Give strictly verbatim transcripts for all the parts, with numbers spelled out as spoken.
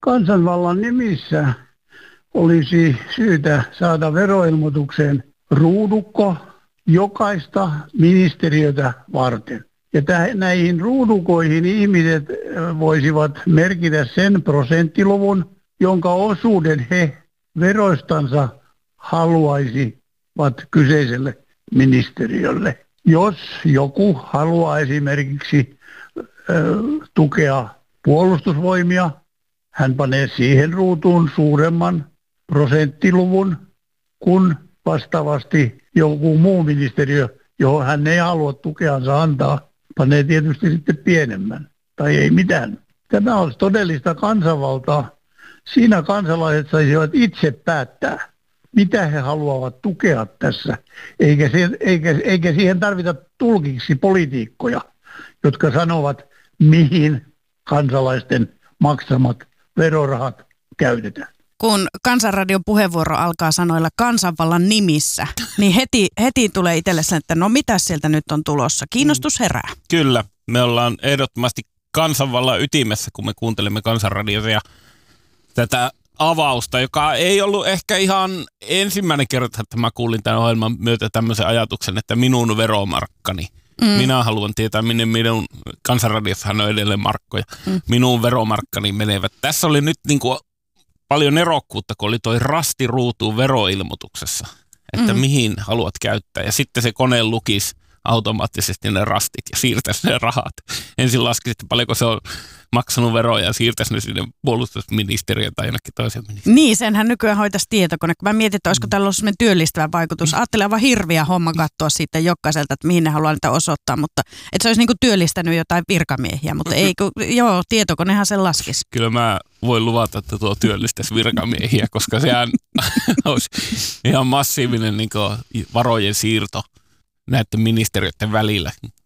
kansanvallan nimissä olisi syytä saada veroilmoitukseen ruudukko jokaista ministeriötä varten. Ja täh, näihin ruudukoihin ihmiset voisivat merkitä sen prosenttiluvun, jonka osuuden he veroistansa haluaisivat kyseiselle ministeriölle. Jos joku haluaa esimerkiksi ö, tukea puolustusvoimia, hän panee siihen ruutuun suuremman prosenttiluvun kuin vastaavasti joku muu ministeriö, johon hän ei halua tukeansa antaa, panee tietysti sitten pienemmän tai ei mitään. Tämä olisi todellista kansanvaltaa. Siinä kansalaiset saisivat itse päättää, mitä he haluavat tukea tässä, eikä, se, eikä, eikä siihen tarvita tulkiksi poliitikkoja, jotka sanovat, mihin kansalaisten maksamat verorahat käytetään. Kun Kansanradion puheenvuoro alkaa sanoilla kansanvallan nimissä, niin heti, heti tulee itselle sen, että no mitä sieltä nyt on tulossa. Kiinnostus herää. Kyllä, me ollaan ehdottomasti kansanvallan ytimessä, kun me kuuntelemme Kansanradiota ja tätä avausta, joka ei ollut ehkä ihan ensimmäinen kerta, että mä kuulin tämän ohjelman myötä tämmöisen ajatuksen, että minun veromarkkani. Mm. Minä haluan tietää, minne minun Kansanradiossahan on edelleen markkoja. Mm. Minun veromarkkani menevät. Tässä oli nyt niin kuin paljon erokkuutta, kun oli toi rasti ruutuun veroilmoituksessa, että mm. mihin haluat käyttää. Ja sitten se kone lukisi automaattisesti ne rastit ja siirtäisi ne rahat. Ensin laskisi, että paljonko se on maksanut veroja ja siirtäisi ne sinne puolustusministeriöön tai jonnekin toiseen ministeriöön. Niin, senhän nykyään hoitaisi tietokone. Mä mietin, että olisiko tällä ollut sellainen työllistävä vaikutus. Ajattelen aivan hirviä homma katsoa siitä jokaiselta, että mihin ne haluaa niitä osoittaa, mutta että se olisi niinku työllistänyt jotain virkamiehiä, mutta ei, kun, joo, tietokonehan sen laskisi. Kyllä mä voin luvata, että tuo työllistäisi virkamiehiä, koska sehän olisi ihan massiivinen niin kuin varojen siirto näiden ministeriöiden välillä.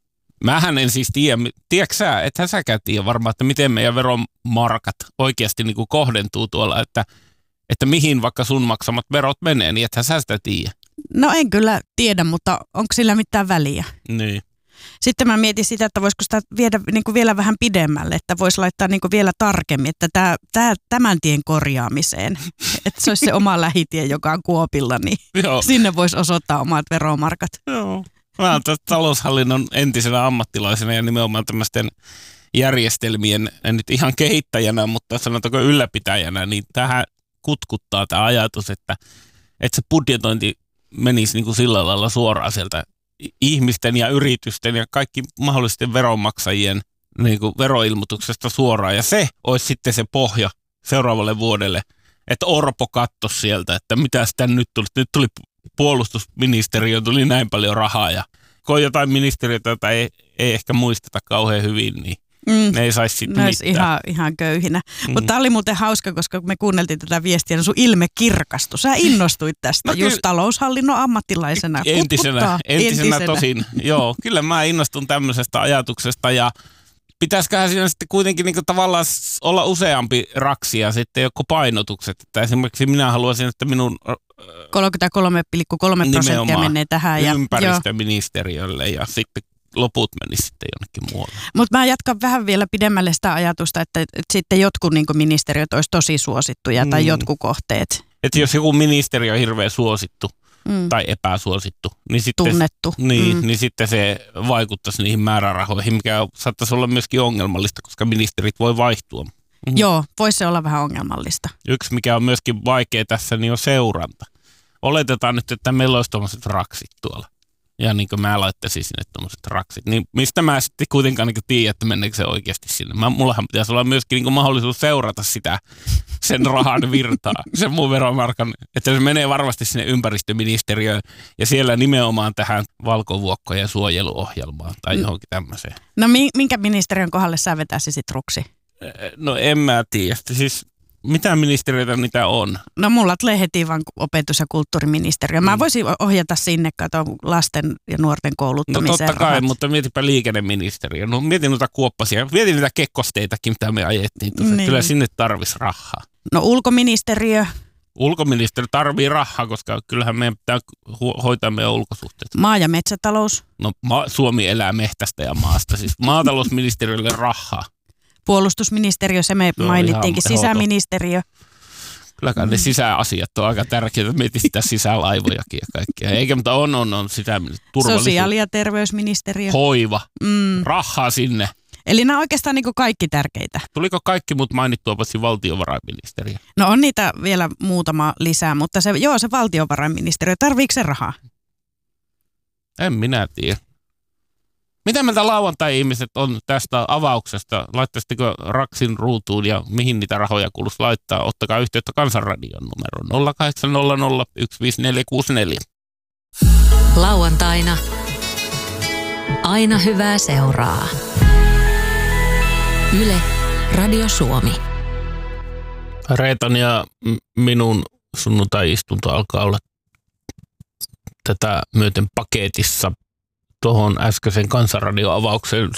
Mähän en siis tiedä, tiedätkö sä, ethän säkään tiedä varmaan, että miten meidän veromarkat oikeasti niin kuin kohdentuu tuolla, että, että mihin vaikka sun maksamat verot menee, niin ethän sä sitä tiedä. No en kyllä tiedä, mutta onko sillä mitään väliä? Niin. Sitten mä mietin sitä, että voisiko sitä viedä niin kuin vielä vähän pidemmälle, että voisi laittaa niin kuin vielä tarkemmin, että tämä, tämä, tämän tien korjaamiseen, että se olisi se oma lähitie, joka on Kuopilla, niin sinne voisi osoittaa omat veromarkat. Joo. Mä olen taloushallinnon entisenä ammattilaisena ja nimenomaan tämmöisten järjestelmien, en nyt ihan kehittäjänä, mutta sanotaanko ylläpitäjänä, niin tähän kutkuttaa tämä ajatus, että, että se budjetointi menisi niin kuin sillä lailla suoraan sieltä ihmisten ja yritysten ja kaikki mahdollisten veronmaksajien niin kuin veroilmoituksesta suoraan. Ja se olisi sitten se pohja seuraavalle vuodelle, että Orpo katsoisi sieltä, että mitä sitä nyt tuli. Nyt tuli puolustusministeriö, tuli näin paljon rahaa ja kun on jotain ministeriötä, jota ei, ei ehkä muisteta kauhean hyvin, niin mm. ne ei saisi sitten mitään. Ihan, ihan köyhinä. Mm. Mutta tämä oli muuten hauska, koska me kuunneltiin tätä viestiä, niin sun ilme kirkastui. Sä innostuit tästä no, just kyllä, taloushallinnon ammattilaisena. Entisenä, entisenä, entisenä tosin. Joo, kyllä mä innostun tämmöisestä ajatuksesta ja pitäisiköhän siinä sitten kuitenkin niin tavallaan olla useampi raksia sitten joku painotukset. Että esimerkiksi minä haluaisin, että minun kolmekymmentäkolme pilkku kolme prosenttia menee tähän. Ja ympäristöministeriölle ja sitten loput menisi sitten jonnekin muualle. Mutta mä jatkan vähän vielä pidemmälle sitä ajatusta, että, että sitten jotkut niin ministeriöt olisi tosi suosittuja mm. tai jotkut kohteet. Että jos joku ministeriö on hirveän suosittu mm. tai epäsuosittu, niin sitten, tunnettu. Niin, mm. niin sitten se vaikuttaisi niihin määrärahoihin, mikä saattaisi olla myöskin ongelmallista, koska ministerit voi vaihtua. Mm. Joo, voisi se olla vähän ongelmallista. Yksi, mikä on myöskin vaikea tässä, niin on seuranta. Oletetaan nyt, että meillä olisi tuommoiset raksit tuolla. Ja niin kuin mä laittaisin sinne tuommoiset raksit. Niin mistä mä sitten kuitenkaan niin tiedän, että meneekö se oikeasti sinne. Mä, mullahan pitäisi olla myöskin niin mahdollisuus seurata sitä, sen rahan virtaa, sen mun veromarkan. Että se menee varmasti sinne ympäristöministeriöön ja siellä nimenomaan tähän valkovuokkojen suojeluohjelmaan tai johonkin tämmöiseen. No minkä ministeriön kohdalle sä vetäisisit ruksi? No en mä tiedä. Siis mitä ministeriöitä niitä on? No mulla tulee heti vaan opetus- ja kulttuuriministeriö. Mä voisin ohjata sinne, kato lasten ja nuorten kouluttamiseen. No totta kai, rahat. mutta mietipä liikenneministeriö. No mietin noita kuoppasia. Mietin niitä kekkosteitakin, mitä me ajettiin. Niin. Kyllä sinne tarvisi rahaa. No ulkoministeriö. Ulkoministeriö tarvii rahaa, koska kyllähän meidän pitää hu- hoitaa meidän ulkosuhteet. Maa- ja metsätalous. No ma- Suomi elää mehtästä ja maasta. Siis maatalousministeriölle rahaa. Puolustusministeriö, se me No, mainittiinkin, ihan sisäministeriö. Kylläkään ne sisäasiat on aika tärkeitä. Mietin sitä sisälaivojakin ja kaikkea. Eikä, mutta on, on, on sitä turvallisuus. Sosiaali- ja terveysministeriö. Hoiva. Mm. Rahaa sinne. Eli nämä on oikeastaan niin kuin kaikki tärkeitä. Tuliko kaikki muut mainittua paitsi valtiovarainministeriö? No on niitä vielä muutama lisää, mutta se, joo, se valtiovarainministeriö, tarviiko se rahaa? En minä tiedä. Mitä mieltä lauantai-ihmiset on tästä avauksesta? Laittaisitteko Raksin ruutuun ja mihin niitä rahoja kuuluisi laittaa? Ottakaa yhteyttä Kansanradion numero nolla kahdeksan nolla nolla yksi viisi neljä kuusi neljä. Lauantaina aina hyvää seuraa. Yle, Radio Suomi. Reetan ja minun sunnuntai-istunto alkaa olla tätä myöten paketissa. Tuohon äskeisen Kansanradion avaukseen